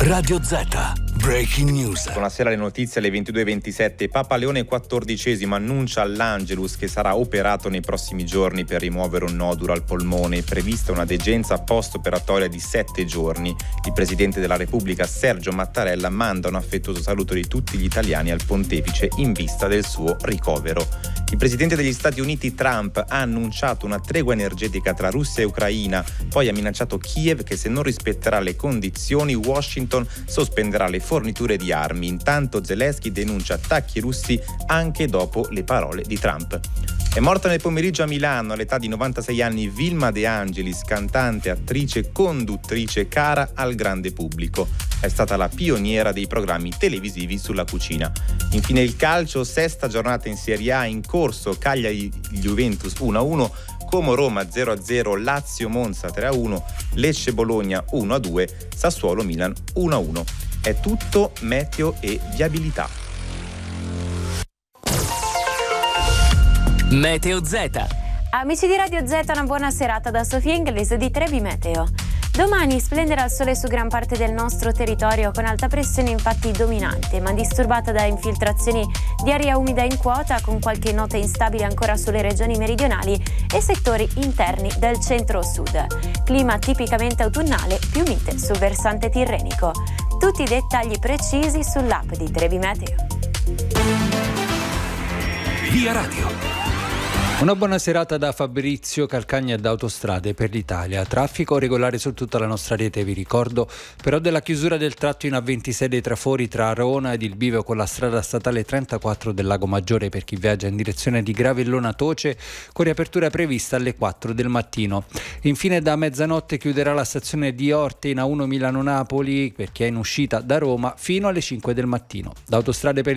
Radio Z, Breaking News. Buonasera, le notizie alle 22:27. Papa Leone XIV annuncia all'Angelus che sarà operato nei prossimi giorni per rimuovere un nodulo al polmone. Prevista una degenza post-operatoria di 7 giorni. Il Presidente della Repubblica Sergio Mattarella manda un affettuoso saluto di tutti gli italiani al pontefice in vista del suo ricovero. Il Presidente degli Stati Uniti Trump ha annunciato una tregua energetica tra Russia e Ucraina, poi ha minacciato Kiev che se non rispetterà le condizioni Washington sospenderà le forniture di armi. Intanto Zelensky denuncia attacchi russi anche dopo le parole di Trump. È morta nel pomeriggio a Milano all'età di 96 anni Vilma De Angelis, cantante, attrice, conduttrice cara al grande pubblico. È stata la pioniera dei programmi televisivi sulla cucina. Infine il calcio, sesta giornata in Serie A, in corso Cagliari-Juventus 1-1, Como-Roma 0-0, Lazio-Monza 3-1, Lecce-Bologna 1-2, Sassuolo-Milan 1-1. È tutto meteo e viabilità. Meteo Z. Amici di Radio Z, una buona serata da Sofia Inglese di Trebi Meteo. Domani splenderà il sole su gran parte del nostro territorio, con alta pressione infatti dominante, ma disturbata da infiltrazioni di aria umida in quota, con qualche nota instabile ancora sulle regioni meridionali e settori interni del centro-sud. Clima tipicamente autunnale, più mite sul versante tirrenico. Tutti i dettagli precisi sull'app di Trebi Meteo. Via Radio. Una buona serata da Fabrizio Calcagna da Autostrade per l'Italia. Traffico regolare su tutta la nostra rete, vi ricordo però della chiusura del tratto in A26 dei trafori tra Arona ed il bivio con la strada statale 34 del Lago Maggiore per chi viaggia in direzione di Gravellona Toce, con riapertura prevista alle 4 del mattino. Infine da mezzanotte chiuderà la stazione di Orte in A1 Milano-Napoli per chi è in uscita da Roma fino alle 5 del mattino. Da Autostrade per